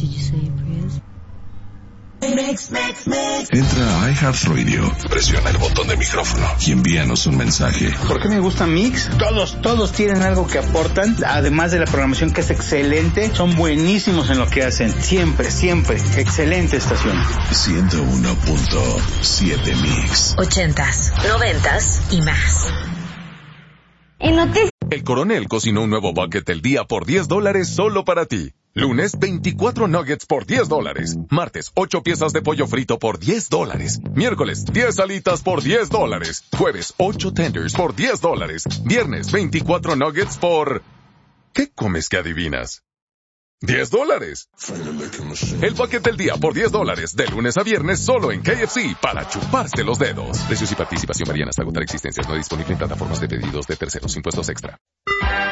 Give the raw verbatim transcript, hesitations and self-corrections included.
Did you say your prayers? Mix, mix, mix. Entra a iHeartRadio, presiona el botón de micrófono y envíanos un mensaje. ¿Por qué me gusta Mix? Todos, todos tienen algo que aportan, además de la programación que es excelente, son buenísimos en lo que hacen. Siempre, siempre, excelente estación. ciento uno punto siete Mix. Ochentas, noventas y más. En noticias. El Coronel cocinó un nuevo bucket del día por diez dólares solo para ti. Lunes, veinticuatro nuggets por diez dólares. Martes, ocho piezas de pollo frito por diez dólares. Miércoles, diez alitas por diez dólares. Jueves, ocho tenders por diez dólares. Viernes, veinticuatro nuggets por... ¿Qué comes que adivinas? diez dólares. El paquete del día por diez dólares. De lunes a viernes solo en K F C para chuparse los dedos. Precios y participación varían hasta agotar existencias. No disponible en plataformas de pedidos de terceros. Impuestos extra.